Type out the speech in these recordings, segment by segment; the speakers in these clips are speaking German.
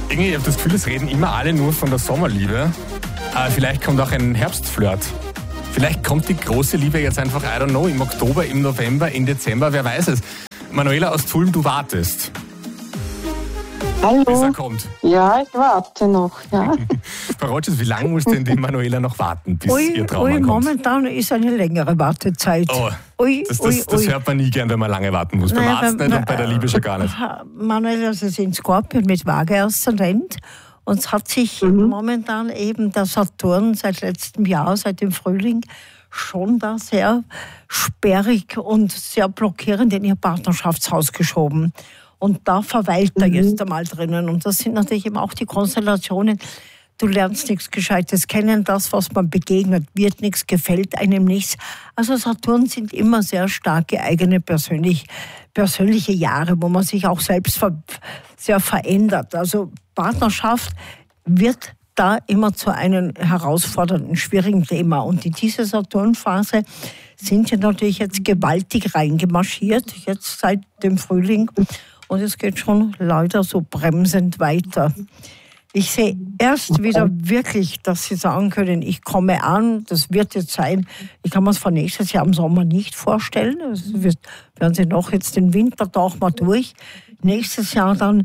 Irgendwie, ich habe das Gefühl, es reden immer alle nur von der Sommerliebe. Aber vielleicht kommt auch ein Herbstflirt. Vielleicht kommt die große Liebe jetzt einfach, I don't know, im Oktober, im November, im Dezember, wer weiß es. Manuela aus Tulln, du wartest. Hallo. Bis er kommt. Ja, ich warte noch, ja. Frau Rogers, wie lange muss denn die Manuela noch warten, bis ihr Traum kommt? Momentan ist eine längere Wartezeit. Oh, das hört man nie gern, wenn man lange warten muss. Beim Arzt nicht und bei der Liebe schon gar nicht. Manuela, Sie sind Skorpion mit Waage-Aszendent. Und es hat sich momentan eben der Saturn seit letztem Jahr, seit dem Frühling, schon da sehr sperrig und sehr blockierend in ihr Partnerschaftshaus geschoben. Und da verweilt er jetzt einmal drinnen. Und das sind natürlich eben auch die Konstellationen. Du lernst nichts Gescheites kennen, das, was man begegnet, wird nichts, gefällt einem nichts. Also Saturn sind immer sehr starke eigene persönliche Jahre, wo man sich auch selbst sehr verändert. Also Partnerschaft wird da immer zu einem herausfordernden, schwierigen Thema. Und in diese Saturnphase sind wir natürlich jetzt gewaltig reingemarschiert, jetzt seit dem Frühling. Und es geht schon leider so bremsend weiter. Ich sehe erst wieder wirklich, dass Sie sagen können, ich komme an, das wird jetzt sein. Ich kann mir es für nächstes Jahr im Sommer nicht vorstellen. Werden Sie noch jetzt den Winter doch mal durch. Nächstes Jahr dann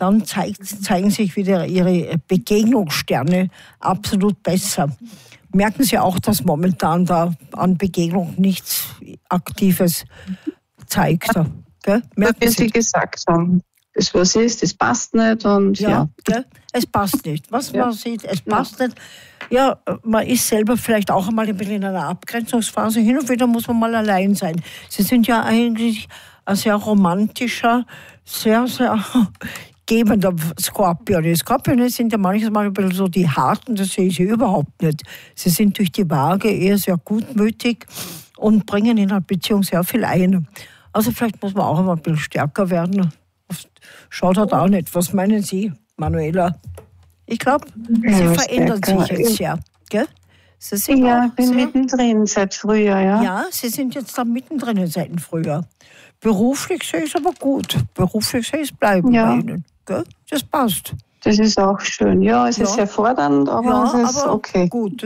zeigen sich wieder Ihre Begegnungssterne absolut besser. Merken Sie auch, dass momentan da an Begegnung nichts Aktives zeigt? Gell? Wie Sie gesagt haben, das was ist, das passt nicht. Und ja. Gell? Es passt nicht. Was man sieht, es passt nicht. Ja, man ist selber vielleicht auch einmal ein bisschen in einer Abgrenzungsphase. Hin und wieder muss man mal allein sein. Sie sind ja eigentlich ein sehr romantischer, sehr, sehr gebender Skorpion. Die Skorpione sind ja manchmal ein bisschen so die Harten, das sehe ich überhaupt nicht. Sie sind durch die Waage eher sehr gutmütig und bringen in einer Beziehung sehr viel ein. Also vielleicht muss man auch immer ein bisschen stärker werden. Schaut halt auch nicht. Was meinen Sie, Manuela? Ich glaube, Sie verändern sich jetzt sehr. Gell? Sie sind ich bin mittendrin seit Frühjahr, ja. Ja, Sie sind jetzt da mittendrin seit dem Frühjahr. Beruflich sehe ich es aber gut. Beruflich sehe ich es bleiben bei Ihnen. Gell? Das passt. Das ist auch schön. Ja, es ist sehr fordernd, aber es ist okay. Gut,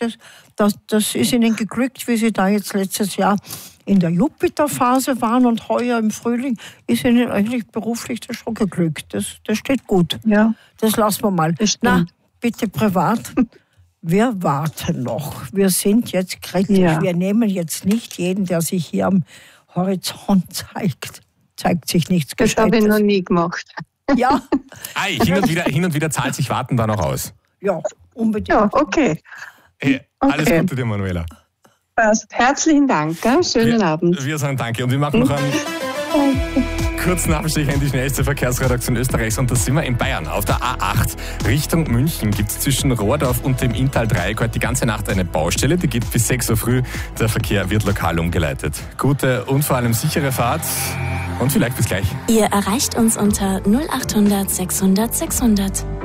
das ist Ihnen geglückt, wie Sie da jetzt letztes Jahr in der Jupiterphase waren und heuer im Frühling ist Ihnen eigentlich beruflich das schon geglückt. Das steht gut. Ja. Das lassen wir mal. Na, bitte privat. Wir warten noch. Wir sind jetzt kritisch. Ja. Wir nehmen jetzt nicht jeden, der sich hier am Horizont zeigt sich nichts Gescheites. Das habe ich noch nie gemacht. Ja. Hin und wieder zahlt sich Warten dann auch aus. Ja, unbedingt. Ja, okay. Hey, alles Gute dir, Manuela. Herzlichen Dank. Schönen Abend. Wir sagen danke und wir machen noch einen kurzen Abstecher in die schnellste Verkehrsredaktion Österreichs und da sind wir in Bayern. Auf der A8 Richtung München gibt es zwischen Rohrdorf und dem Inntal-Dreieck heute die ganze Nacht eine Baustelle. Die geht bis 6 Uhr früh. Der Verkehr wird lokal umgeleitet. Gute und vor allem sichere Fahrt und vielleicht bis gleich. Ihr erreicht uns unter 0800 600 600.